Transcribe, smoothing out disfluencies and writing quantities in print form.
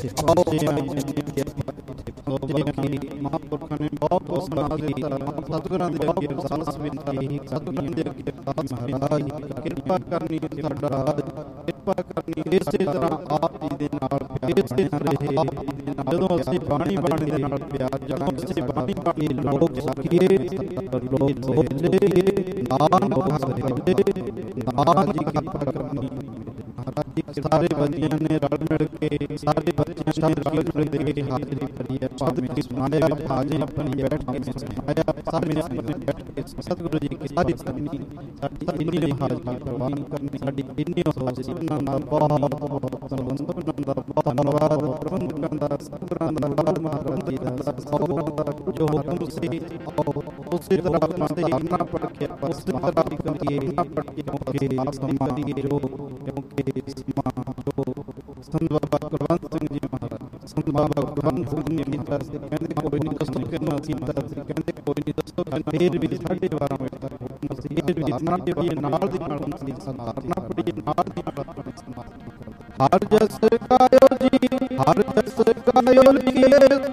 ਮਹਾਂਪੁਰਖਾਂ ਨੇ ਬਹੁਤ ਸੁਣਾ ਦਿੱਤਾ। ਸਤਿਗੁਰਾਂ ਦੇ ਅੱਗੇ ਅਰਦਾਸ ਬੇਨਤੀ, ਸਤਿਗੁਰਾਂ ਦੇ ਅੱਗੇ ਅਰਦਾਸ ਮਹਾਰਾਜ ਕਿਰਪਾ ਕਰਨੀ ਸਾਡਾ ਰਾਜ, ਕਿਰਪਾ ਕਰਨੀ ਇਸੇ ਤਰ੍ਹਾਂ ਆਪ ਜੀ ਦੇ ਨਾਲ ਇਸੇ ਰਹੇ। ਜਦੋਂ ਅਸੀਂ ਬਾਣੀ ਬਾਣੀ ਦੇ ਨਾਲ ਪਿਆਰ, ਜਦੋਂ ਅਸੀਂ ਬਾਣੀ ਬਾਣੀ ਲੋਕ ਸਖੀਏ ਲੋਕ ਨਾਨਕ ਜੀ ਕਿਰਪਾ ਕਰਨੀ। ਸਾਰੇ ਬੱਚਿਆਂ ਨੇ ਰਲ ਮਿਲ ਕੇ, ਸਾਰੇ ਬੱਚਿਆਂ ਨੇ ਰਲ ਮਿਲ ਕੇ ਹਾਜ਼ਰੀ ਭਰੀ ਹੈ। ਪਦ ਵੀ ਸੁਣਾਇਆ, ਹਾਜ਼ਰੀ ਆਪਣੀ ਬੈਠ ਕੇ ਸੁਣਾਇਆ, ਸਾਰੇ ਆਪਣੇ ਬੈਠ ਕੇ ਸਤਿਗੁਰੂ ਜੀ ਕੀ ਸਾਰੀ ਸੁਣੀ। ਸਾਡੀ ਇੰਨੀ ਹਾਜ਼ਰੀ ਪ੍ਰਵਾਨ ਕਰਨੀ, ਸਾਡੀ ਇੰਨੀ ਹਾਜ਼ਰੀ ਦਾ ਬਹੁਤ ਬਹੁਤ ਧੰਨਵਾਦ। ਪ੍ਰਬੰਧਕਾਂ ਦਾ, ਸਤਿਗੁਰਾਂ ਦਾ, ਮਹਾਰਾਜ ਜੀ ਦਾ, ਸਤਿਗੁਰਾਂ ਦਾ ਜੋ ਹੁਕਮ ਸੀ ਉਸੇ ਤਰ੍ਹਾਂ ਆਪਣਾ ਧਾਰਨਾ ਪੜ ਕੇ ਉਸੇ ਤਰ੍ਹਾਂ ਕਰੀਏ ਨਾ ਪੜ ਕੇ ਸਮਾਂ ਜੋ ਕਿਉਂਕਿ ਸਮਾਂ ਜੋ ਸੰਤ ਬਾਬਾ ਕੁਲਵੰਤ ਸਿੰਘ ਜੀ ਮਹਾਰਾਜ, ਸੰਤ ਬਾਬਾ ਕੁਲਵੰਤ ਸਿੰਘ ਜੀ ਮਹਾਰਾਜ ਕਹਿੰਦੇ ਕੋਈ ਨਹੀਂ ਦੱਸੋ ਕਿੰਨਾ ਸੀਤਾ ਸੀ, ਕਹਿੰਦੇ ਕੋਈ ਨਹੀਂ ਦੱਸੋ ਫੇਰ ਵੀ 12:30 ਵਜੇ ਤੱਕ ਹੁਕਮ ਸੀ। ਫੇਰ ਵੀ ਧਾਰਨਾ ਪੜੀਏ ਨਾਲ ਦੀ ਨਾਲ ਸੀ, ਧਾਰਨਾ ਪੜੀਏ ਨਾਲ ਦੀ ਨਾਲ ਆਪਣੀ ਸਮਾਪਤੀ। ਹਰ ਜਸ ਗਾਇਓ ਜੀ, ਹਰ ਜਸ ਗਾਇਓ ਜੀ।